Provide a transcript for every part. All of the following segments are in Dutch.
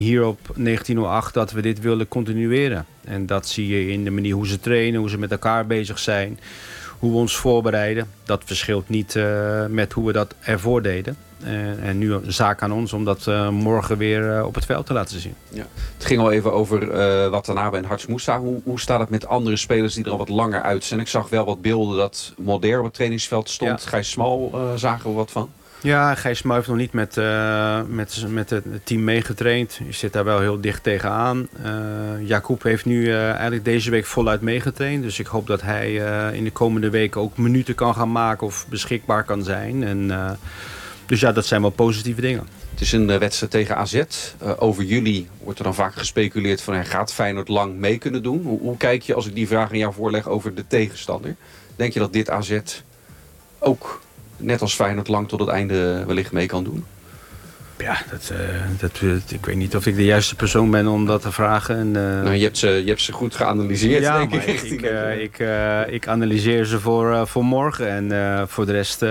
hier op 1908 dat we dit willen continueren. En dat zie je in de manier hoe ze trainen, hoe ze met elkaar bezig zijn, hoe we ons voorbereiden. Dat verschilt niet met hoe we dat ervoor deden. En nu een zaak aan ons om dat morgen weer op het veld te laten zien. Ja. Het ging al even over Watanabe en Harts Moussa. Hoe staat het met andere spelers die er al wat langer uit zijn? Ik zag wel wat beelden dat Mulder op het trainingsveld stond. Ja. Gijs Smal zagen we wat van. Ja, Gijs Smal heeft nog niet met het team meegetraind. Je zit daar wel heel dicht tegenaan. Jakub heeft nu eigenlijk deze week voluit meegetraind. Dus ik hoop dat hij in de komende weken ook minuten kan gaan maken of beschikbaar kan zijn. Dus ja, dat zijn wel positieve dingen. Het is een wedstrijd tegen AZ. Over jullie wordt er dan vaak gespeculeerd van gaat Feyenoord lang mee kunnen doen? Hoe kijk je als ik die vraag aan jou voorleg over de tegenstander? Denk je dat dit AZ ook net als Feyenoord lang tot het einde wellicht mee kan doen? Ja, ik weet niet of ik de juiste persoon ben om dat te vragen. Nou, je hebt ze goed geanalyseerd, ja, denk ik. Ik analyseer ze voor morgen. En voor de rest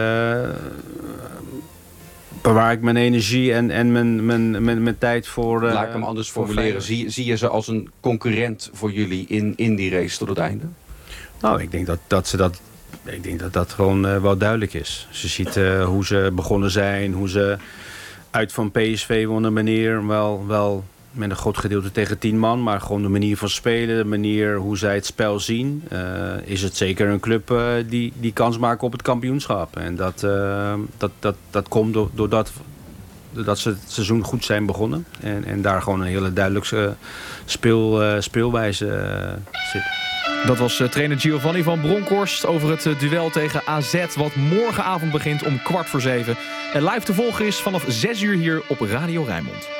bewaar ik mijn energie en mijn tijd voor... Laat ik hem anders formuleren. Zie je ze als een concurrent voor jullie in die race tot het einde? Nou, ik denk dat gewoon wel duidelijk is. Als je ziet hoe ze begonnen zijn, hoe ze uit van PSV wonnen manier wel met een groot gedeelte tegen 10 man, maar gewoon de manier van spelen, de manier hoe zij het spel zien, is het zeker een club die kans maakt op het kampioenschap. En dat komt doordat ze het seizoen goed zijn begonnen en daar gewoon een hele duidelijke speelwijze zit. Dat was trainer Giovanni van Bronckhorst over het duel tegen AZ... wat morgenavond begint om 6:15. En live te volgen is vanaf 6 uur hier op Radio Rijnmond.